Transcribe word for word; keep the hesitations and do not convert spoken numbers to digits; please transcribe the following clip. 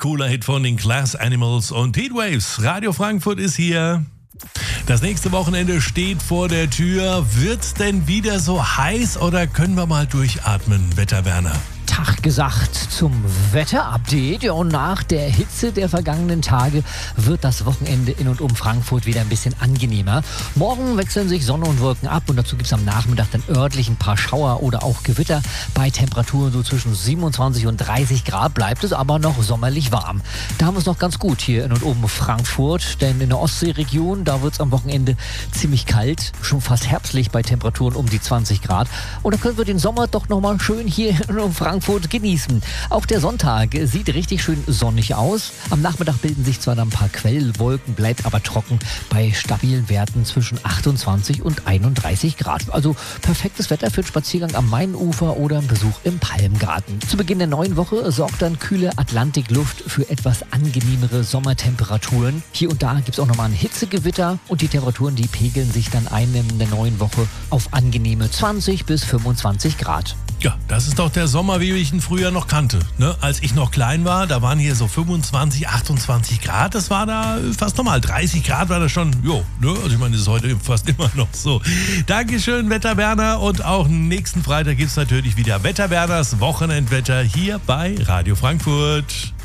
cooler Hit von den Glass Animals und Heatwaves. Radio Frankfurt ist hier. Das nächste Wochenende steht vor der Tür. Wird's denn wieder so heiß oder können wir mal durchatmen, Wetterwerner? Tag gesagt zum Wetterupdate. Ja, und nach der Hitze der vergangenen Tage wird das Wochenende in und um Frankfurt wieder ein bisschen angenehmer. Morgen wechseln sich Sonne und Wolken ab und dazu gibt es am Nachmittag dann örtlich ein paar Schauer oder auch Gewitter. Bei Temperaturen so zwischen siebenundzwanzig und dreißig Grad bleibt es aber noch sommerlich warm. Da haben wir es noch ganz gut hier in und um Frankfurt, denn in der Ostseeregion, da wird es am Wochenende ziemlich kalt, schon fast herbstlich bei Temperaturen um die zwanzig Grad. Und da können wir den Sommer doch nochmal schön hier in und um Frankfurt genießen. Auch der Sonntag sieht richtig schön sonnig aus. Am Nachmittag bilden sich zwar dann ein paar Quellwolken, bleibt aber trocken bei stabilen Werten zwischen achtundzwanzig und einunddreißig Grad. Also perfektes Wetter für einen Spaziergang am Mainufer oder einen Besuch im Palmgarten. Zu Beginn der neuen Woche sorgt dann kühle Atlantikluft für etwas angenehmere Sommertemperaturen. Hier und da gibt es auch nochmal ein Hitzegewitter und die Temperaturen, die pegeln sich dann ein in der neuen Woche auf angenehme zwanzig bis fünfundzwanzig Grad. Ja, das ist doch der Sommer, wie ich ihn früher noch kannte. Ne? Als ich noch klein war, da waren hier so fünfundzwanzig, achtundzwanzig Grad. Das war da fast normal. dreißig Grad war das schon, jo, ne? Also ich meine, das ist heute fast immer noch so. Dankeschön, Wetterwerner. Und auch nächsten Freitag gibt es natürlich wieder Wetterwerners Wochenendwetter hier bei Radio Frankfurt.